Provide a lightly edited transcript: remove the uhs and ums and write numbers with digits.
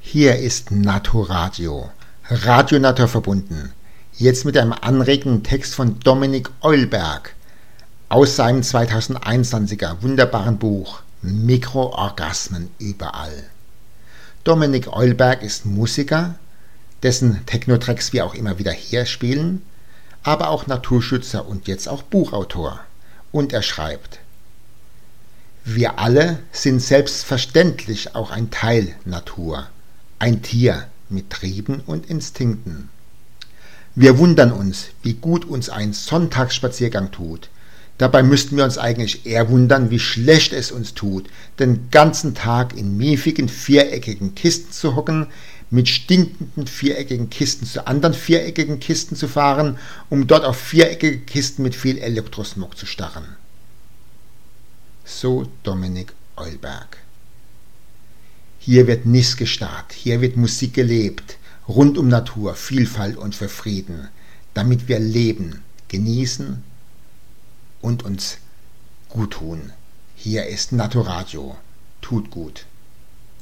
Hier ist Naturadio, Radio Natur verbunden. Jetzt mit einem anregenden Text von Dominik Eulberg aus seinem 2021er wunderbaren Buch Mikroorgasmen überall. Dominik Eulberg ist Musiker, dessen Techno-Tracks wir auch immer wieder hier spielen, aber auch Naturschützer und jetzt auch Buchautor. Und er schreibt: Wir alle sind selbstverständlich auch ein Teil Natur, ein Tier mit Trieben und Instinkten. Wir wundern uns, wie gut uns ein Sonntagsspaziergang tut. Dabei müssten wir uns eigentlich eher wundern, wie schlecht es uns tut, den ganzen Tag in miefigen, viereckigen Kisten zu hocken, mit stinkenden viereckigen Kisten zu anderen viereckigen Kisten zu fahren, um dort auf viereckige Kisten mit viel Elektrosmog zu starren. So Dominik Eulberg. Hier wird nichts gestarrt, hier wird Musik gelebt, rund um Natur, Vielfalt und für Frieden, damit wir leben, genießen und uns gut tun. Hier ist Naturadio. Tut gut.